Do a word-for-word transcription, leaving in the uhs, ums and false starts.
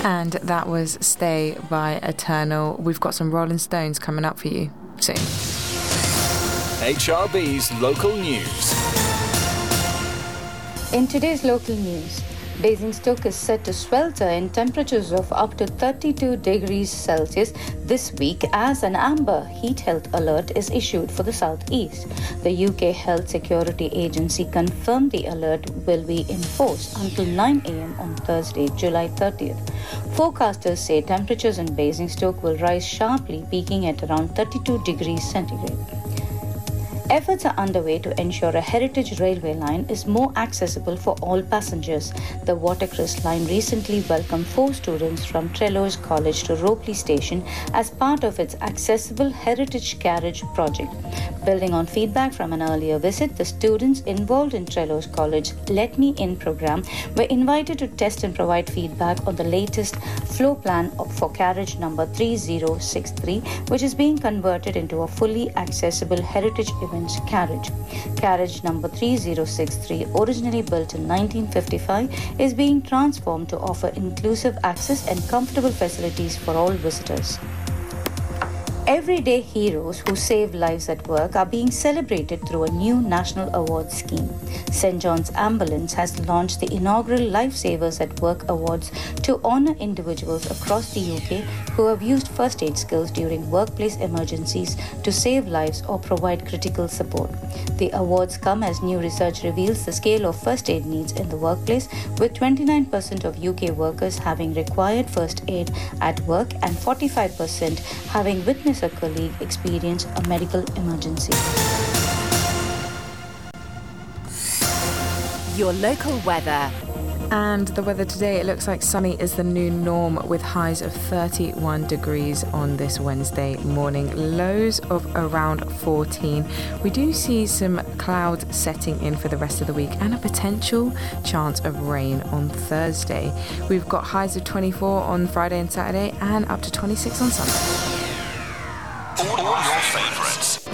And that was Stay by Eternal. We've got some Rolling Stones coming up for you soon. H R B's local news. In today's local news, Basingstoke is set to swelter in temperatures of up to thirty-two degrees Celsius this week as an amber heat health alert is issued for the southeast. The U K Health Security Agency confirmed the alert will be enforced until nine a.m. on Thursday, July thirtieth. Forecasters say temperatures in Basingstoke will rise sharply, peaking at around thirty-two degrees centigrade. Efforts are underway to ensure a heritage railway line is more accessible for all passengers. The Watercress line recently welcomed four students from Trelawes College to Ropley Station as part of its Accessible Heritage Carriage project. Building on feedback from an earlier visit, the students involved in Trelawes College Let Me In program were invited to test and provide feedback on the latest floor plan for carriage number three zero six three, which is being converted into a fully accessible heritage event carriage. Carriage number three zero six three, originally built in nineteen fifty-five, is being transformed to offer inclusive access and comfortable facilities for all visitors. Everyday heroes who save lives at work are being celebrated through a new national award scheme. Saint John's Ambulance has launched the inaugural Lifesavers at Work Awards to honour individuals across the U K who have used first aid skills during workplace emergencies to save lives or provide critical support. The awards come as new research reveals the scale of first aid needs in the workplace, with twenty-nine percent of U K workers having required first aid at work and forty-five percent having witnessed a colleague experience a medical emergency. Your local weather. And the weather today, it looks like sunny is the new norm with highs of thirty-one degrees on this Wednesday morning, lows of around fourteen. We do see some clouds setting in for the rest of the week and a potential chance of rain on Thursday. We've got highs of twenty-four on Friday and Saturday and up to twenty-six on Sunday.